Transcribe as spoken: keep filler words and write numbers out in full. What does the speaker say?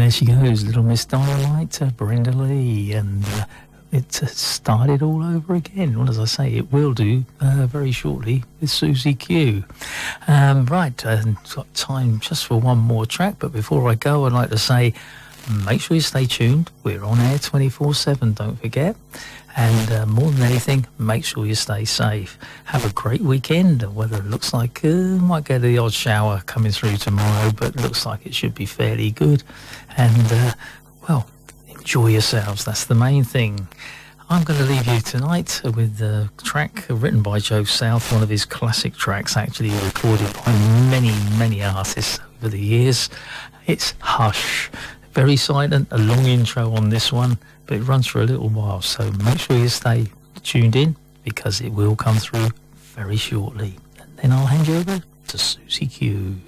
there she goes, Little Miss Dynamite, uh, Brenda Lee, and uh, it uh, started all over again. Well, as I say, it will do uh, very shortly with Susie Q. Um, right, uh, got time just for one more track, but before I go, I'd like to say, make sure you stay tuned. We're on air twenty-four seven, don't forget. And uh, more than anything, make sure you stay safe. Have a great weekend. The weather looks like uh, might get the odd shower coming through tomorrow, but looks like it should be fairly good. And, uh, well, enjoy yourselves. That's the main thing. I'm going to leave you tonight with a track written by Joe South, one of his classic tracks, actually recorded by many, many artists over the years. It's Hush. Very silent, a long intro on this one, but it runs for a little while, so make sure you stay tuned in because it will come through very shortly. And then I'll hand you over to Susie Q.